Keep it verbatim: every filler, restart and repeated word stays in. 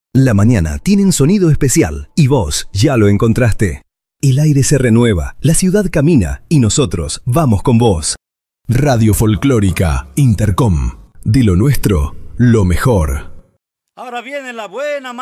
La mañana tiene un sonido especial y vos ya lo encontraste. El aire se renueva, la ciudad camina y nosotros vamos con vos. Radio Folclórica Intercom. De lo nuestro, lo mejor. Ahora viene la buena.